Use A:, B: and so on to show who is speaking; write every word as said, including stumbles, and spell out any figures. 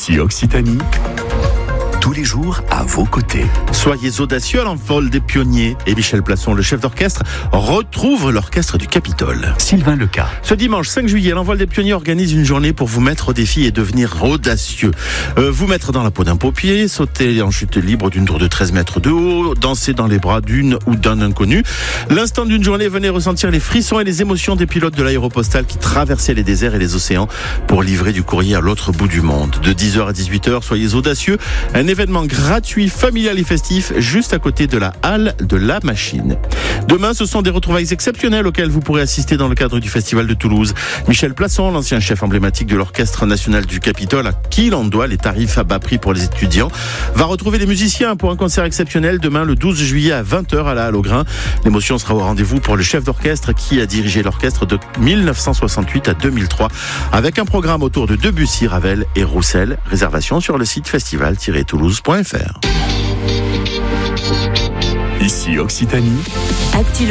A: Ici Occitanie, tous les jours à vos côtés.
B: Soyez audacieux à l'envol des pionniers. Et Michel Plasson, le chef d'orchestre, retrouve l'orchestre du Capitole.
A: Sylvain Leca.
B: Ce dimanche cinq juillet, l'envol des pionniers organise une journée pour vous mettre au défi et devenir audacieux. Euh, vous mettre dans la peau d'un paupier, sauter en chute libre d'une tour de treize mètres de haut, danser dans les bras d'une ou d'un inconnu. L'instant d'une journée, venez ressentir les frissons et les émotions des pilotes de l'aéropostale qui traversaient les déserts et les océans pour livrer du courrier à l'autre bout du monde. De dix heures à dix-huit heures, soyez audacieux. Un événement gratuit, familial et festif, juste à côté de la halle de la Machine. Demain, ce sont des retrouvailles exceptionnelles auxquelles vous pourrez assister dans le cadre du Festival de Toulouse. Michel Plasson, l'ancien chef emblématique de l'Orchestre National du Capitole, à qui l'on doit les tarifs à bas prix pour les étudiants, va retrouver les musiciens pour un concert exceptionnel demain le douze juillet à vingt heures à la Halle au Grain. L'émotion sera au rendez-vous pour le chef d'orchestre qui a dirigé l'orchestre de mille neuf cent soixante-huit à deux mille trois avec un programme autour de Debussy, Ravel et Roussel. Réservation sur le site festival tiret toulouse point f r.
A: Ici Occitanie.
C: Actu